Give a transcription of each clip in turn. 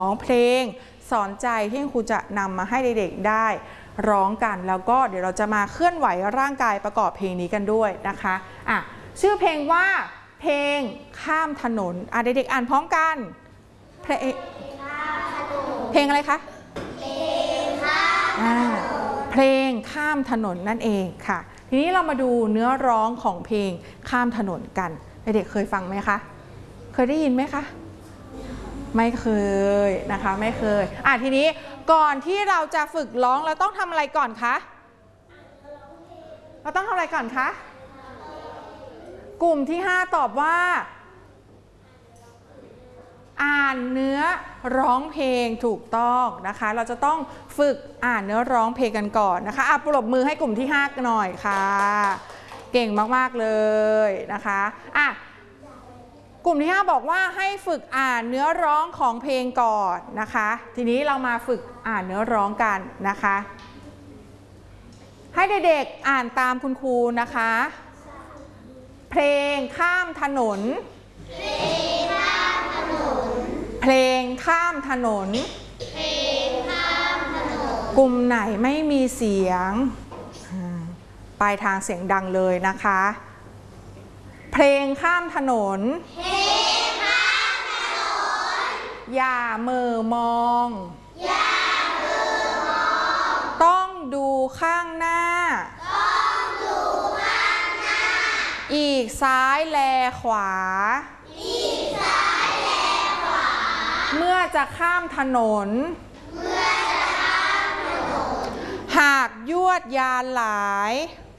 ร้องเพลงสอนใจที่ครูจะนำมาให้เด็กๆได้ร้องกันแล้วก็เดี๋ยวเราจะมาเคลื่อนไหวร่างกายประกอบเพลงนี้กันด้วยนะคะชื่อเพลงว่าเพลงข้ามถนนเด็กๆอ่านพร้อมกันเพลงอะไรคะเพลงข้ามถนนนั่นเองค่ะทีนี้เรามาดูเนื้อร้องของเพลงข้ามถนนกันเด็กๆเคยฟังไหมคะเคยได้ยินไหมคะไม่เคยนะคะไม่เคยทีนี้ก่อนที่เราจะฝึกร้องเราต้องทำอะไรก่อนคะเราต้องทำอะไรก่อนคะกลุ่มที่5ตอบว่าอ่านเนื้อร้องเพลงถูกต้องนะคะเราจะต้องฝึกอ่านเนื้อร้องเพลงกันก่อนนะคะปรบมือให้กลุ่มที่5หน่อยค่ะเก่งมากๆเลยนะคะกลุ่มที่5บอกว่าให้ฝึกอ่านเนื้อร้องของเพลงก่อนนะคะทีนี้เรามาฝึกอ่านเนื้อร้องกันนะคะให้เด็กๆอ่านตามคุณครูนะคะเพลงข้ามถนนเพลงข้ามถนนกลุ่มไหนไม่มีเสียงปลายทางเสียงดังเลยนะคะเพลงข้ามถนนอย่าเหม่อมองต้องดูข้างหน้าอีกซ้ายแลขวาเมื่อจะข้ามถนนหากยวดยานหลาย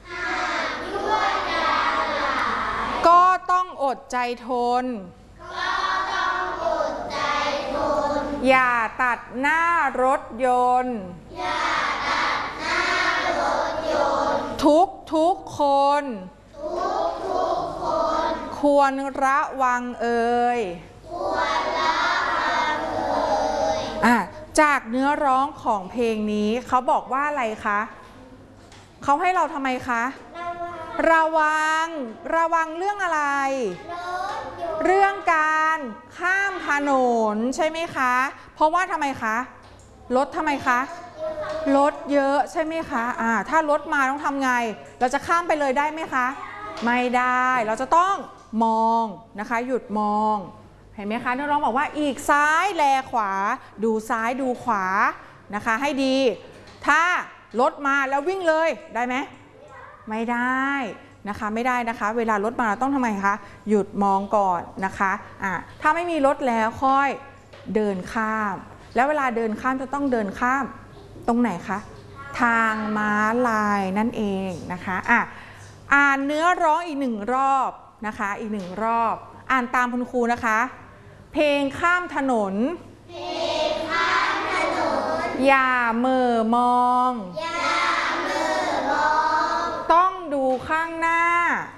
ก็ต้องอดใจทนอย่าตัดหน้ารถยนต์ทุกคนควรระวังจากเนื้อร้องของเพลงนี้เขาบอกว่าอะไรคะเขาให้เราทำไมคะระวังเรื่องอะไรเรื่องการข้ามถนนใช่ไหมคะเพราะว่าทำไมคะรถทำไมคะรถเยอะใช่ไหมคะถ้ารถมาต้องทำไงเราจะข้ามไปเลยได้ไหมคะไม่ได้เราจะต้องมองนะคะหยุดมองเห็นไหมคะน้องๆบอกว่าอีกซ้ายแลขวาดูซ้ายดูขวานะคะให้ดีถ้ารถมาแล้ววิ่งเลยได้ไหมไม่ได้นะคะไม่ได้นะคะเวลารถมาเราต้องทำไงคะหยุดมองก่อนนะคะถ้าไม่มีรถแล้วค่อยเดินข้ามแล้วเวลาเดินข้ามจะต้องเดินข้ามตรงไหนคะทางม้าลายนั่นเองนะคะอ่านเนื้อร้องอีก1 รอบนะคะอีก1 รอบอ่านตามคุณครูนะคะเพลงข้ามถนนอย่าเหม่อมองต้องดูข้างหน้า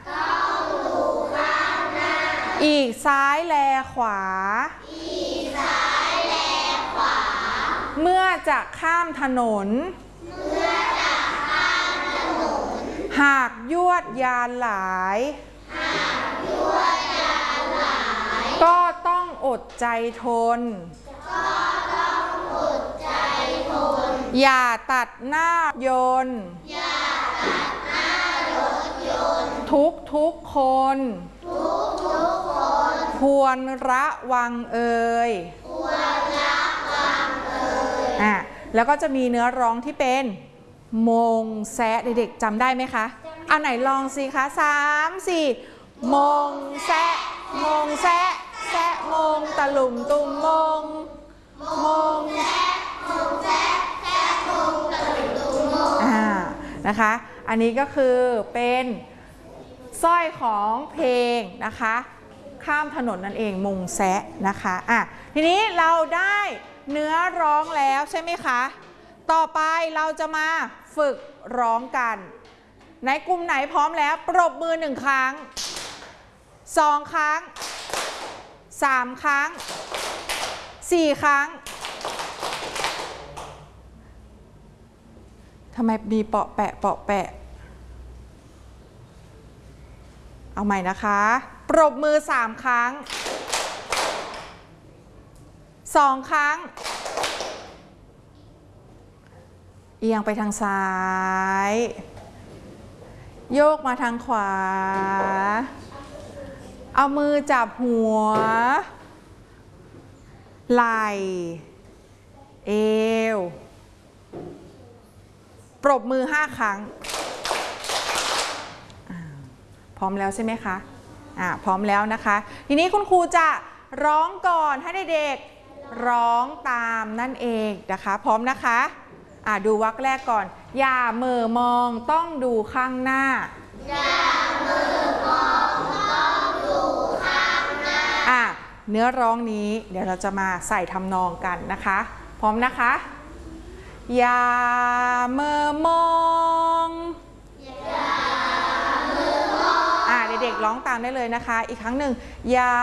อีกซ้ายแลขวาเมื่อจะข้ามถนนหากยวดยานหลายก็ต้องอดใจทนอย่าตัดหน้ายนต์ทุกคนควรระวังแล้วก็จะมีเนื้อร้องที่เป็นมงแซะเด็กๆจำได้ไหมคะเอาไหนลองสิคะ3 4มงแซะมงแซะแซะมงตะลุ่มตุ่มมงแซะมงแซะแซะมงตะลุ่มตุ่มมงนะคะอันนี้ก็คือเป็นสร้อยของเพลงนะคะข้ามถนนนั่นเองมงแซะนะคะทีนี้เราได้เนื้อร้องแล้วใช่ไหมคะต่อไปเราจะมาฝึกร้องกันในกลุ่มไหนพร้อมแล้วปรบมือ1 ครั้ง2 ครั้ง3 ครั้ง4 ครั้งทำไมมีเปาะแปะเอาใหม่นะคะปรบมือ3 ครั้ง 2 ครั้งเอียงไปทางซ้ายโยกมาทางขวาเอามือจับหัวไหล่เอวปรบมือ5 ครั้งพร้อมแล้วใช่ไหมคะพร้อมแล้วนะคะทีนี้คุณครูจะร้องก่อนให้เด็กๆร้องตามนั่นเองนะคะพร้อมนะคะดูวรรคแรกก่อนอย่าเหม่อมองต้องดูข้างหน้าอย่าเหม่อมองต้องดูข้างหน้าเนื้อร้องนี้เดี๋ยวเราจะมาใส่ทำนองกันนะคะพร้อมนะคะอย่าเหม่อมองอย่าเหม่อมองเด็กๆร้องตามได้เลยนะคะอีกครั้งหนึ่งอย่า